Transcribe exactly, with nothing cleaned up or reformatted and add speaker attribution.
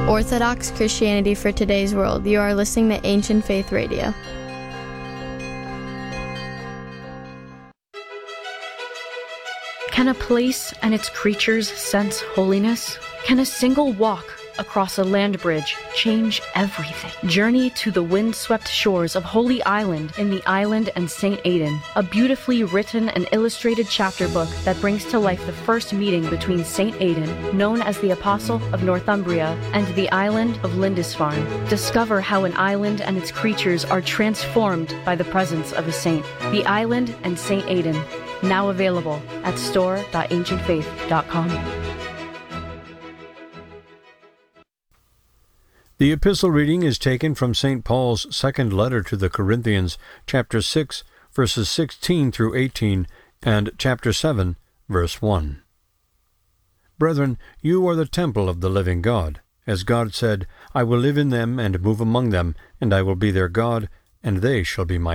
Speaker 1: Orthodox Christianity for today's world. You are listening to Ancient Faith Radio.
Speaker 2: Can a place and its creatures sense holiness? Can a single walk across a land bridge change everything? Journey to the wind-swept shores of Holy Island in the Island and Saint Aidan, a beautifully written and illustrated chapter book that brings to life the first meeting between Saint Aidan, known as the Apostle of Northumbria, and the island of Lindisfarne. Discover how an island and its creatures are transformed by the presence of a saint. The Island and Saint Aidan, now available at store dot ancient faith dot com.
Speaker 3: The epistle reading is taken from Saint Paul's second letter to the Corinthians, chapter six, verses sixteen through eighteen, and chapter seven, verse one. Brethren, you are the temple of the living God. As God said, I will live in them and move among them, and I will be their God, and they shall be my